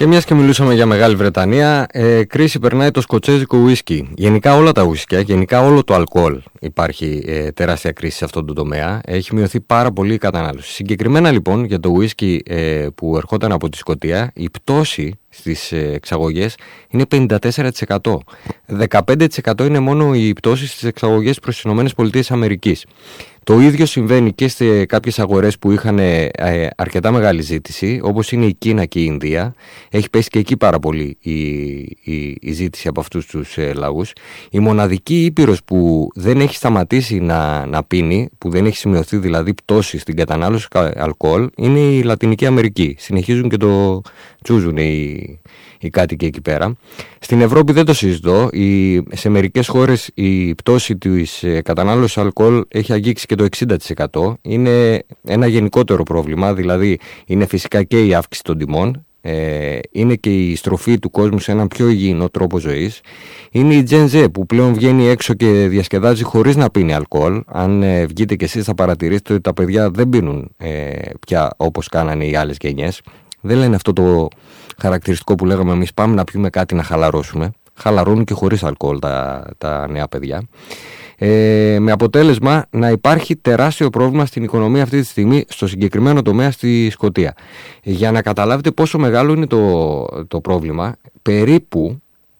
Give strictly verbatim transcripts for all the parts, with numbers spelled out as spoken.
Και μιας και μιλούσαμε για Μεγάλη Βρετανία, ε, κρίση περνάει το σκοτσέζικο ουίσκι. Γενικά όλα τα ουίσκια, γενικά όλο το αλκοόλ υπάρχει ε, τεράστια κρίση σε αυτόν τον τομέα. Έχει μειωθεί πάρα πολύ η κατανάλωση. Συγκεκριμένα λοιπόν για το ουίσκι ε, που ερχόταν από τη Σκωτία, η πτώση στις εξαγωγές είναι πενήντα τέσσερα τοις εκατό. δεκαπέντε τοις εκατό είναι μόνο η πτώση στις εξαγωγές προς τις ΗΠΑ. Το ίδιο συμβαίνει και σε κάποιες αγορές που είχαν ε, αρκετά μεγάλη ζήτηση, όπως είναι η Κίνα και η Ινδία. Έχει πέσει και εκεί πάρα πολύ η, η, η ζήτηση από αυτούς τους ε, λαούς. Η μοναδική ήπειρος που δεν έχει σταματήσει να, να πίνει, που δεν έχει σημειωθεί δηλαδή πτώση στην κατανάλωση αλκοόλ, είναι η Λατινική Αμερική. Συνεχίζουν και το τσούζουν οι, οι κάτοικοι εκεί πέρα. Στην Ευρώπη δεν το συζητώ. Η, σε μερικές χώρες η πτώση της κατανάλωσης αλκοόλ έχει αγγίξει και το εξήντα τοις εκατό. Είναι ένα γενικότερο πρόβλημα, δηλαδή είναι φυσικά και η αύξηση των τιμών, ε, είναι και η στροφή του κόσμου σε έναν πιο υγιεινό τρόπο ζωής. Είναι η Gen Z που πλέον βγαίνει έξω και διασκεδάζει χωρίς να πίνει αλκοόλ. Αν ε, βγείτε κι εσείς θα παρατηρήσετε ότι τα παιδιά δεν πίνουν ε, πια όπως κάνανε οι άλλες γενιές. Δεν λένε αυτό το χαρακτηριστικό που λέγαμε εμείς, πάμε να πιούμε κάτι να χαλαρώσουμε. Χαλαρώνουν και χωρίς αλκοόλ τα, τα νέα παιδιά. Ε, με αποτέλεσμα να υπάρχει τεράστιο πρόβλημα στην οικονομία αυτή τη στιγμή, στο συγκεκριμένο τομέα στη Σκωτία. Για να καταλάβετε πόσο μεγάλο είναι το, το πρόβλημα, περίπου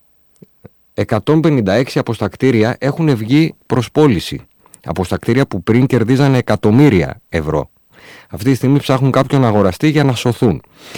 εκατόν πενήντα έξι από στα κτίρια έχουν βγει προς πώληση. Από στα κτίρια που πριν κερδίζανε εκατομμύρια ευρώ. Αυτή τη στιγμή ψάχνουν κάποιον αγοραστή για να σωθούν.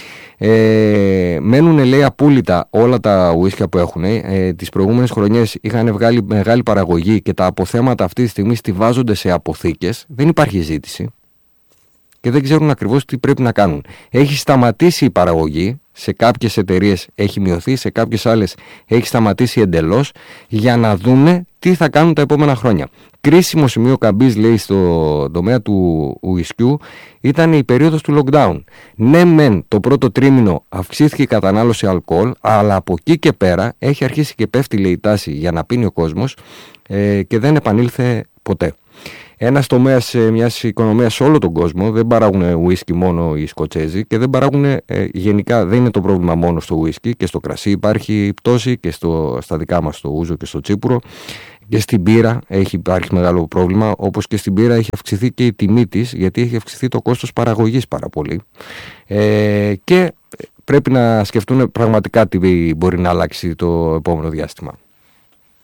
Ε, μένουν λέει απούλητα όλα τα ουίσκια που έχουν. Ε, τις προηγούμενες χρονιές είχαν βγάλει μεγάλη παραγωγή και τα αποθέματα αυτή τη στιγμή στιβάζονται σε αποθήκες. Δεν υπάρχει ζήτηση και δεν ξέρουν ακριβώς τι πρέπει να κάνουν. Έχει σταματήσει η παραγωγή, σε κάποιες εταιρείες έχει μειωθεί, σε κάποιες άλλες έχει σταματήσει εντελώς, για να δούνε τι θα κάνουν τα επόμενα χρόνια. Κρίσιμο σημείο καμπής, λέει, στο τομέα του ουισκιού ήταν η περίοδος του lockdown. Ναι μεν το πρώτο τρίμηνο αυξήθηκε η κατανάλωση αλκοόλ, αλλά από εκεί και πέρα έχει αρχίσει και πέφτει, λέει, η τάση για να πίνει ο κόσμος ε, και δεν επανήλθε ποτέ. Ένας τομέας ε, μιας οικονομίας σε όλο τον κόσμο, δεν παράγουν ουίσκι μόνο οι Σκοτσέζοι και δεν παράγουν ε, γενικά, δεν είναι το πρόβλημα μόνο στο ουίσκι, και στο κρασί υπάρχει πτώση και στο, στα δικά μας στο ούζο και στο τσίπουρο. Και στην μπύρα έχει υπάρχει μεγάλο πρόβλημα, όπως και στην μπύρα έχει αυξηθεί και η τιμή της, γιατί έχει αυξηθεί το κόστος παραγωγής πάρα πολύ. Ε, και πρέπει να σκεφτούν πραγματικά τι μπορεί να αλλάξει το επόμενο διάστημα.